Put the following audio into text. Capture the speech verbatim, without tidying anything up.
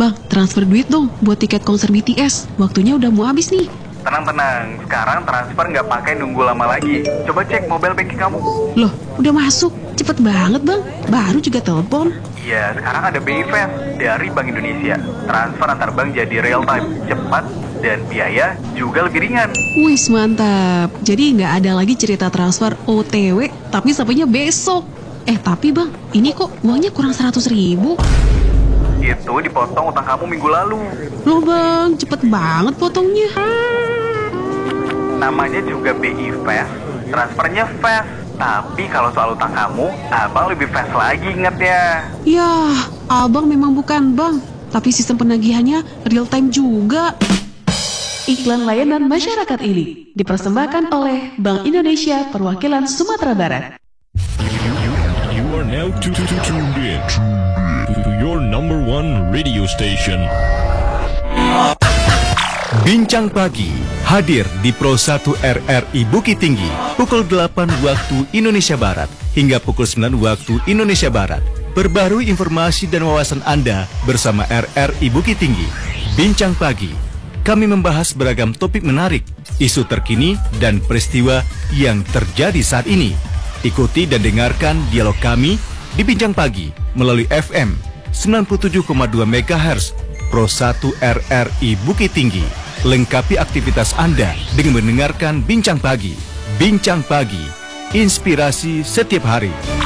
Bang, transfer duit dong buat tiket konser B T S. Waktunya udah mau habis nih. Tenang-tenang, sekarang transfer nggak pakai nunggu lama lagi. Coba cek mobile banking kamu. Loh, udah masuk. Cepet banget bang, baru juga telepon. Iya, sekarang ada B I Fast dari Bank Indonesia. Transfer antar bank jadi real time, cepat, dan biaya juga lebih ringan. Wis mantap. Jadi nggak ada lagi cerita transfer O T W, tapi sampainya besok. Eh tapi bang, ini kok uangnya kurang seratus ribu? Itu dipotong utang kamu minggu lalu. Loh bang, cepet banget potongnya. Namanya juga B I Fast, transfernya fast. Tapi kalau soal utang kamu, abang lebih fast lagi ingatnya. Yah, abang memang bukan bang, tapi sistem penagihannya real time juga. Iklan layanan masyarakat ini dipersembahkan oleh Bank Indonesia Perwakilan Sumatera Barat. You are now tuned in to your number one radio station. Bincang Pagi hadir di Pro satu R R I Bukit Tinggi pukul delapan waktu Indonesia Barat hingga pukul sembilan waktu Indonesia Barat. Perbarui informasi dan wawasan Anda bersama R R I Bukit Tinggi. Bincang Pagi, kami membahas beragam topik menarik, isu terkini dan peristiwa yang terjadi saat ini. Ikuti dan dengarkan dialog kami di Bincang Pagi melalui F M sembilan puluh tujuh koma dua megahertz Pro satu R R I Bukit Tinggi. Lengkapi aktivitas Anda dengan mendengarkan Bincang Pagi. Bincang Pagi, inspirasi setiap hari.